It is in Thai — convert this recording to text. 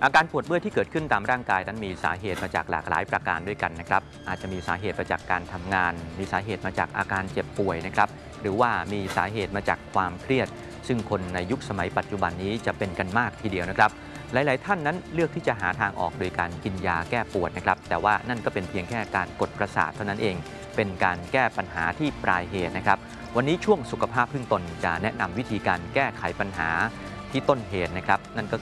อาการปวดเมื่อยที่เกิดขึ้นตามร่างกายนั้นมีสาเหตุมาจากหลากหลายประการด้วยกันนะครับอาจจะมีสาเหตุมาจากการทำงานมีสาเหตุมาจากอาการเจ็บป่วยนะครับหรือว่ามีสาเหตุมาจากความเครียดซึ่งคนในยุคสมัยปัจจุบันนี้จะเป็นกันมากทีเดียวนะครับหลายๆท่านนั้นเลือกที่จะหาทางออกโดยการกินยาแก้ปวดนะครับแต่ว่านั่นก็เป็นเพียงแค่การกดประสาทเท่านั้นเองเป็นการแก้ปัญหาที่ปลายเหตุนะครับวันนี้ช่วงสุขภาพพึ่งตนจะแนะนำวิธีการแก้ไขปัญหาที่ต้นเหตุนะครับนั่นก็